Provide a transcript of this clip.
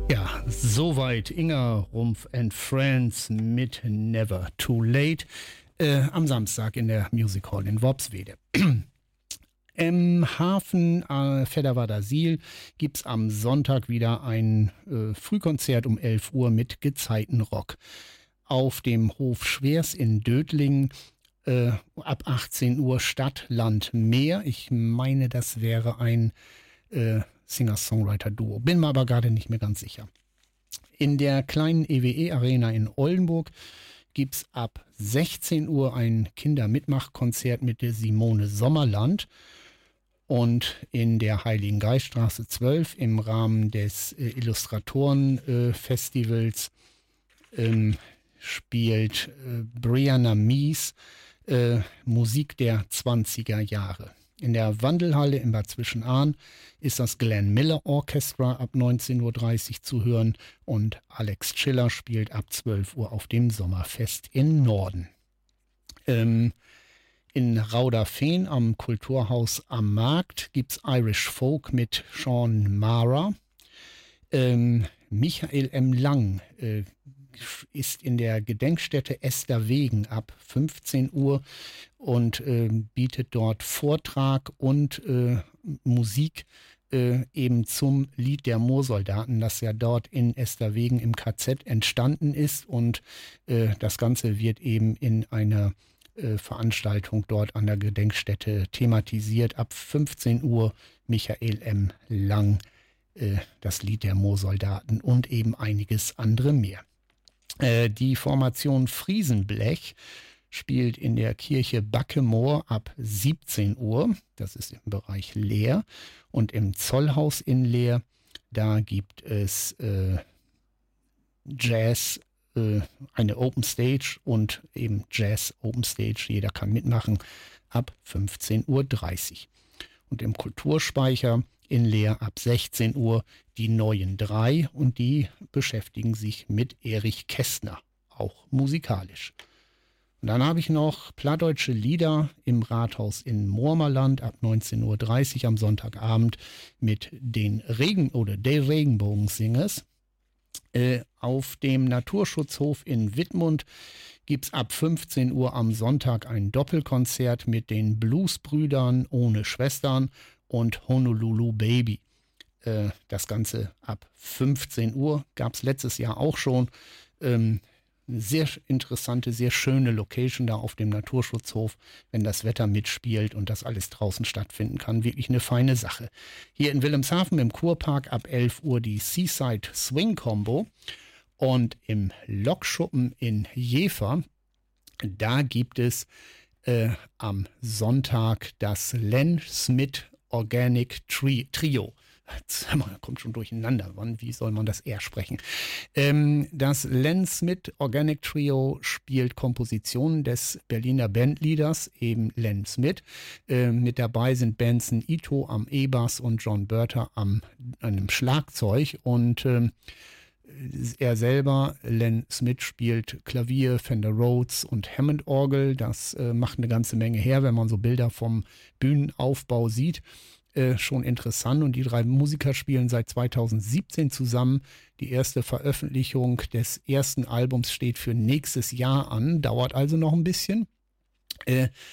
Ja, soweit Inga Rumpf and Friends mit Never Too Late am Samstag in der Music Hall in Worpswede. Im Hafen Veddervader-Siel gibt es am Sonntag wieder ein Frühkonzert um 11 Uhr mit Gezeitenrock. Auf dem Hof Schwers in Dötlingen ab 18 Uhr Stadt, Land, Meer. Ich meine, das wäre ein Singer-Songwriter-Duo. Bin mir aber gerade nicht mehr ganz sicher. In der kleinen EWE-Arena in Oldenburg gibt es ab 16 Uhr ein Kindermitmachkonzert mit der Simone Sommerland. Und in der Heiligengeiststraße 12 im Rahmen des Illustratoren-Festivals spielt Brianna Mies Musik der 20er Jahre. In der Wandelhalle in Bad Zwischenahn ist das Glenn Miller Orchestra ab 19.30 Uhr zu hören und Alex Chiller spielt ab 12 Uhr auf dem Sommerfest in Norden. In Rauderfehn am Kulturhaus am Markt gibt es Irish Folk mit Sean Mara. Michael M. Lang ist in der Gedenkstätte Esterwegen ab 15 Uhr und bietet dort Vortrag und Musik eben zum Lied der Moorsoldaten, das ja dort in Esterwegen im KZ entstanden ist. Und das Ganze wird eben in einer Veranstaltung dort an der Gedenkstätte thematisiert. Ab 15 Uhr Michael M. Lang, das Lied der Moorsoldaten und eben einiges andere mehr. Die Formation Friesenblech spielt in der Kirche Backemoor ab 17 Uhr. Das ist im Bereich Leer. Und im Zollhaus in Leer, da gibt es Jazz, eine Open Stage und eben Jazz Open Stage. Jeder kann mitmachen ab 15.30 Uhr. Und im Kulturspeicher in Leer ab 16 Uhr die neuen drei und die beschäftigen sich mit Erich Kästner, auch musikalisch. Und dann habe ich noch plattdeutsche Lieder im Rathaus in Moormerland ab 19.30 Uhr am Sonntagabend mit den Regenbogensingers. Auf dem Naturschutzhof in Wittmund gibt es ab 15 Uhr am Sonntag ein Doppelkonzert mit den Bluesbrüdern ohne Schwestern und Honolulu Baby. Das Ganze ab 15 Uhr gab es letztes Jahr auch schon. Sehr interessante, sehr schöne Location da auf dem Naturschutzhof, wenn das Wetter mitspielt und das alles draußen stattfinden kann. Wirklich eine feine Sache. Hier in Wilhelmshaven im Kurpark ab 11 Uhr die Seaside Swing Combo und im Lokschuppen in Jever, da gibt es am Sonntag das Len Smith Organic Trio. Man kommt schon durcheinander. Wie soll man das R sprechen? Das Len Smith Organic Trio spielt Kompositionen des Berliner Bandleaders, eben Len Smith. Mit dabei sind Benson Ito am E-Bass und John Berta an einem Schlagzeug. Und er selber, Len Smith, spielt Klavier, Fender Rhodes und Hammond-Orgel. Das macht eine ganze Menge her, wenn man so Bilder vom Bühnenaufbau sieht. Schon interessant, und die drei Musiker spielen seit 2017 zusammen. Die erste Veröffentlichung des ersten Albums steht für nächstes Jahr an, dauert also noch ein bisschen.